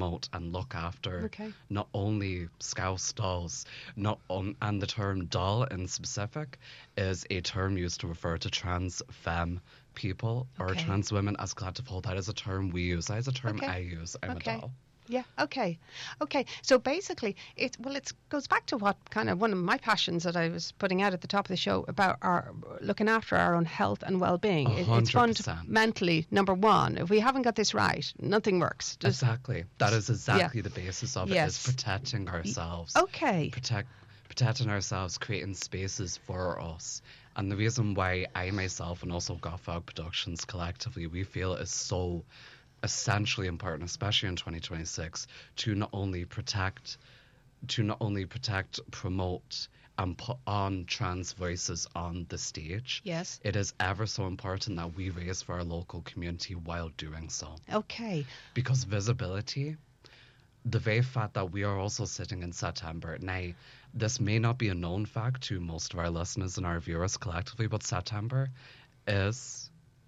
promote and look after Okay. not only Scouse dolls, and the term doll in specific is a term used to refer to trans femme people or Okay. trans women as collective whole. That is a term we use. That is a term Okay. I use. I'm Okay. a doll. Yeah. Okay. Okay. So basically, it goes back to what kind of one of my passions that I was putting out at the top of the show about our looking after our own health and well-being. It's 100%. fundamentally number one. If we haven't got this right, nothing works. Exactly. That is exactly the basis of it, Yes. is protecting ourselves. Okay. Protecting ourselves, creating spaces for us. And the reason why I myself and also Gothfog Productions collectively, we feel is so essentially important, especially in 2026, to not only protect, promote, and put on trans voices on the stage. Yes. It is ever so important that we raise for our local community while doing so. Okay. Because visibility, the very fact that we are also sitting in September, now, this may not be a known fact to most of our listeners and our viewers collectively, but September is,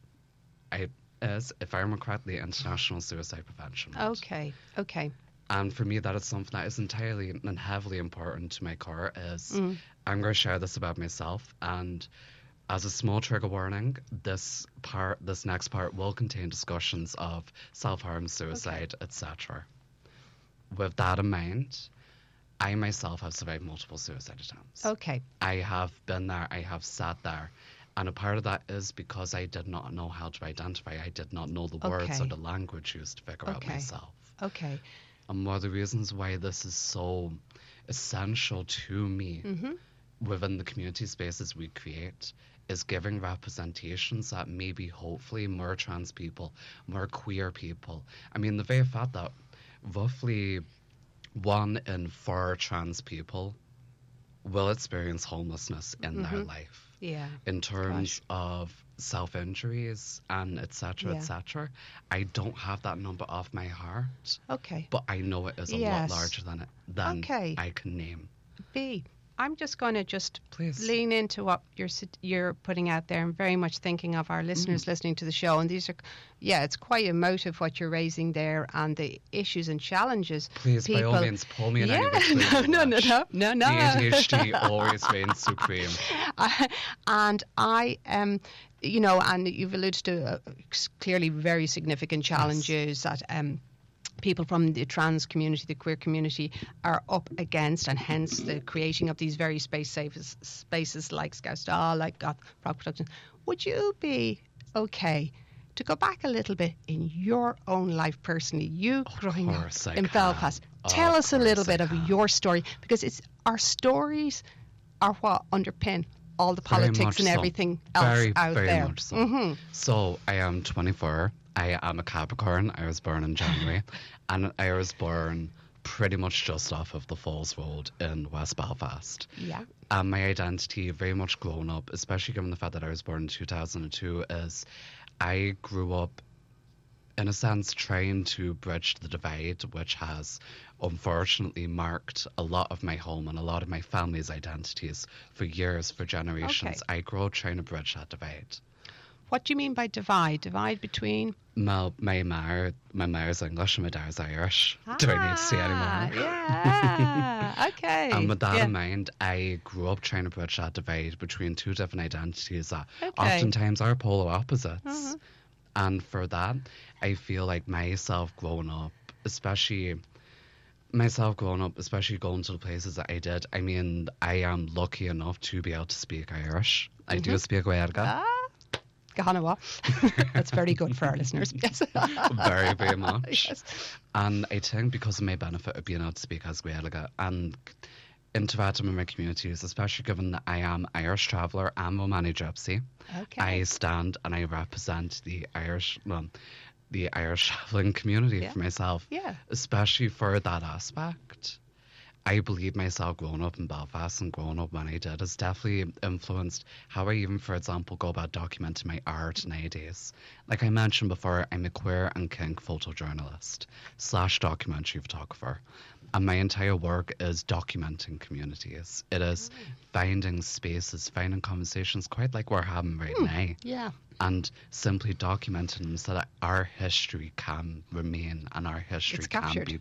if I remember correctly, International Suicide Prevention Month. Okay. Okay. And for me, that is something that is entirely and heavily important to my core. I'm going to share this about myself, and as a small trigger warning, this next part will contain discussions of self-harm, suicide, etc. With that in mind, I myself have survived multiple suicide attempts. Okay. I have been there, I have sat there. And a part of that is because I did not know how to identify. I did not know the words or the language used to figure out myself. Okay. And one of the reasons why this is so essential to me within the community spaces we create is giving representations that maybe hopefully more trans people, more queer people. I mean, the very fact that roughly 1 in 4 trans people will experience homelessness in their life. Yeah. In terms of self-injuries and etc. I don't have that number off my heart. Okay. But I know it is a lot larger than I can name. B, I'm just going to Please. lean into what you're putting out there. I'm very much thinking of our listeners listening to the show, and these are, it's quite emotive what you're raising there, and the issues and challenges. Please, people, by all means, pull me in any which way. No. The ADHD always reigns supreme. And I and you've alluded to clearly very significant challenges that people from the trans community, the queer community, are up against, and hence the creating of these very spaces like Scouse Doll, like Gothfog Productions. Would you be okay to go back a little bit in your own life personally, you growing up in Belfast? Tell us a little bit of your story, because it's our stories are what underpin all the politics and everything else out there. Very much so. So I am 24. I am a Capricorn. I was born in January, and I was born pretty much just off of the Falls Road in West Belfast. Yeah. And my identity, very much grown up, especially given the fact that I was born in 2002, is I grew up, in a sense, trying to bridge the divide, which has unfortunately marked a lot of my home and a lot of my family's identities for years, for generations. I grew up trying to bridge that divide. What do you mean by divide? Divide between? My mother's English and my dad's Irish. Do I need to say anymore? Yeah, okay. And with that in mind, I grew up trying to bridge that divide between two different identities that oftentimes are polar opposites. And for that, I feel like myself growing up, especially going to the places that I did, I mean, I am lucky enough to be able to speak Irish. I do speak Gaeilge. Gahanawa. That's very good for our listeners. Yes. Very, very much. Yes. And I think because of my benefit of being able to speak as Gaeilge and interacting with my communities, especially given that I am Irish Traveller and Romani Gypsy, I stand and I represent the Irish travelling community for myself, especially for that aspect. I believe myself growing up in Belfast and growing up when I did has definitely influenced how I even, for example, go about documenting my art nowadays. Like I mentioned before, I'm a queer and kink photojournalist / documentary photographer. And my entire work is documenting communities. It is finding spaces, finding conversations, quite like we're having right now. Yeah. And simply documenting them so that our history can remain and our history can be